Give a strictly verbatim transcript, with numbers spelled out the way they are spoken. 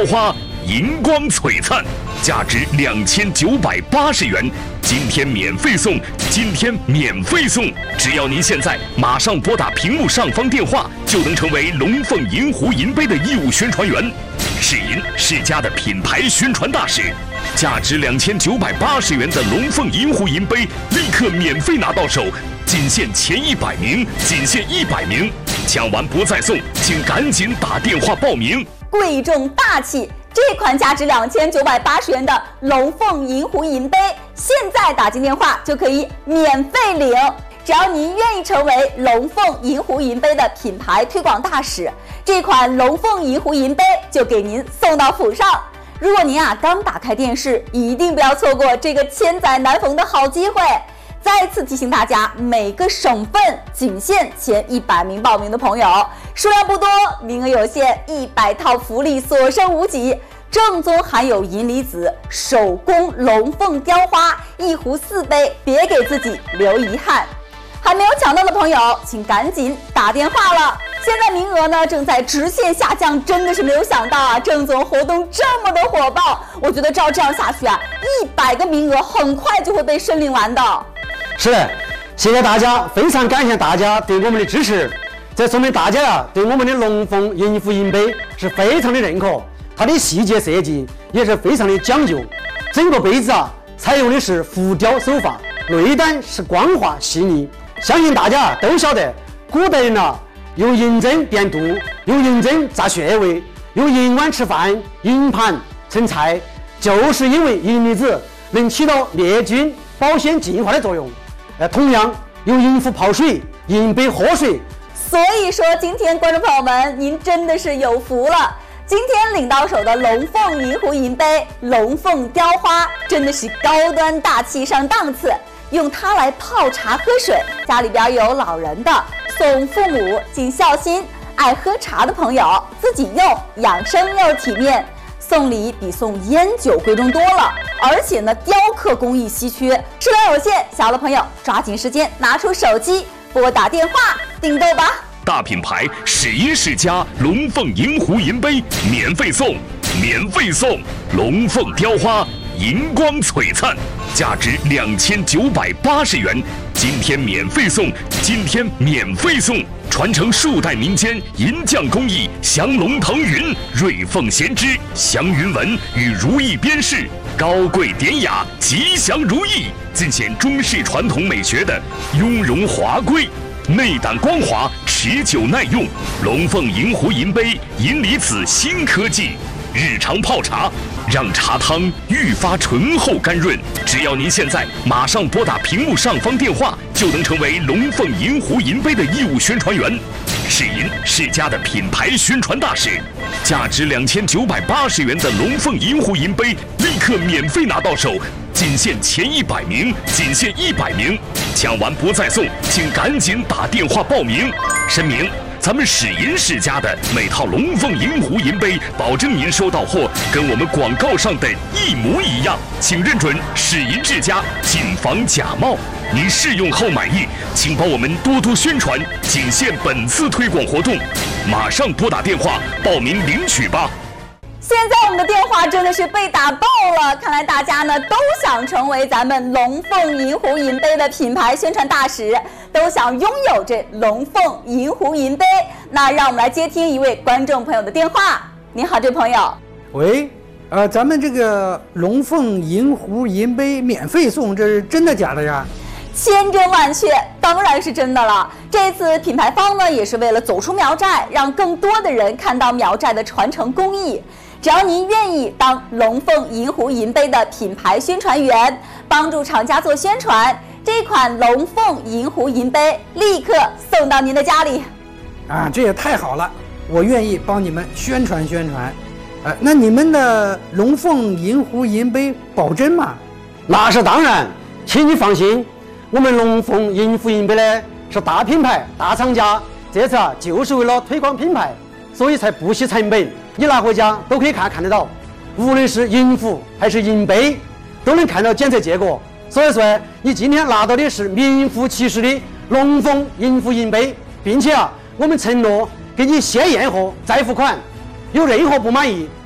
雕花，银光璀璨，价值两千九百八十元。今天免费送，今天免费送！只要您现在马上拨打屏幕上方电话，就能成为龙凤银湖银杯的义务宣传员。世银世家的品牌宣传大使，价值两千九百八十元的龙凤银湖银杯立刻免费拿到手，仅限前一百名，仅限一百名，抢完不再送，请赶紧打电话报名。 贵重大气，这款价值两千九百八十元的龙凤银湖银杯，现在打进电话就可以免费领。只要您愿意成为龙凤银湖银杯的品牌推广大使，这款龙凤银湖银杯就给您送到府上。如果您啊刚打开电视，一定不要错过这个千载难逢的好机会。再次提醒大家，每个省份仅限前一百名报名的朋友，数量不多，名额有限，一百套福利所剩无几。正宗含有银离子手工龙凤雕花一壶四杯，别给自己留遗憾。还没有抢到的朋友，请赶紧打电话了。现在名额呢正在直线下降，真的是没有想到啊，郑总活动这么的火爆。我觉得照这样下去啊，一百个名额很快就会被申领完的。 是的，谢谢大家，非常感谢大家对我们的支持。这说明大家啊对我们的龙凤银湖银杯是非常的认可，它的细节设计也是非常的讲究。整个杯子啊采用的是浮雕手法，内胆是光滑细腻。相信大家都晓得，古代人啊用银针垫肚，用银针扎穴位，用银碗吃饭，银盘盛菜，就是因为银离子能起到灭菌、保鲜、净化的作用。呃，同样用银壶泡水，银杯喝水。 所以说，今天观众朋友们，您真的是有福了。今天领到手的龙凤银湖银杯、龙凤雕花，真的是高端大气上档次。用它来泡茶喝水，家里边有老人的，送父母尽孝心；爱喝茶的朋友自己用，养生又体面。送礼比送烟酒贵重多了，而且呢，雕刻工艺稀缺，数量有限，小的朋友抓紧时间拿出手机拨打电话订购吧。 大品牌世银世家龙凤银湖银杯免费送，免费送龙凤雕花银光璀璨，价值两千九百八十元。今天免费送，今天免费送。传承数代民间银匠工艺，降龙腾云、瑞凤衔枝、祥云纹与如意边饰，高贵典雅，吉祥如意，尽显中式传统美学的雍容华贵，内胆光滑，持久耐用。龙凤银湖银杯银离子新科技，日常泡茶让茶汤愈发醇厚甘润。只要您现在马上拨打屏幕上方电话，就能成为龙凤银湖银杯的义务宣传员。世银世家的品牌宣传大使，价值两千九百八十元的龙凤银湖银杯立刻免费拿到手，仅限前一百名，仅限一百名，抢完不再送，请赶紧打电话报名。申明，咱们世银世家的每套龙凤银湖银杯，保证您收到货跟我们广告上的一模一样，请认准世银世家，谨防假冒。您试用后满意，请帮我们多多宣传，仅限本次推广活动，马上拨打电话报名领取吧。 现在我们的电话真的是被打爆了，看来大家呢都想成为咱们龙凤银湖银杯的品牌宣传大使，都想拥有这龙凤银湖银杯。那让我们来接听一位观众朋友的电话。你好，这位朋友。 喂，呃，咱们这个龙凤银湖银杯免费送，这是真的假的呀？ 千真万确，当然是真的了。这次品牌方呢，也是为了走出苗寨，让更多的人看到苗寨的传承工艺。只要您愿意当龙凤银湖银杯的品牌宣传员，帮助厂家做宣传，这款龙凤银湖银杯立刻送到您的家里。 啊，这也太好了，我愿意帮你们宣传宣传。呃，那你们的龙凤银湖银杯保真吗？ 那是当然，请你放心。我们龙凤银湖银杯呢是大品牌、大厂家，这次啊就是为了推广品牌，所以才不惜成本，你拿回家都可以看看得到。无论是银壶还是银杯，都能看到检测结果。所以说，你今天拿到的是名副其实的龙凤银湖银杯，并且啊，我们承诺给你先验货再付款，有任何不满意